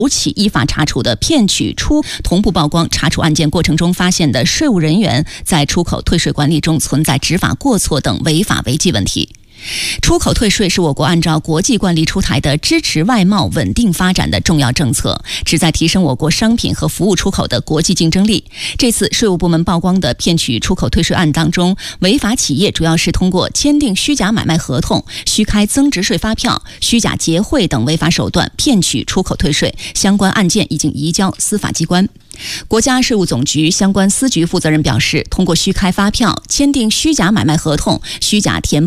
起依法查处的骗取出同步曝光查处案件过程中发现的税务人员在出口退税管理中存在执法过错等违法违纪问题。出口退税是我国按照国际惯例出台的支持外贸稳定发展的重要政策，旨在提升我国商品和服务出口的国际竞争力。这次税务部门曝光的骗取出口退税案当中，违法企业主要是通过签订虚假买卖合同、虚开增值税发票、虚假结汇等违法手段骗取出口退税，相关案件已经移交司法机关。国家税务总局相关司局负责人表示，通过虚开发票、签订虚假买卖合同、虚假填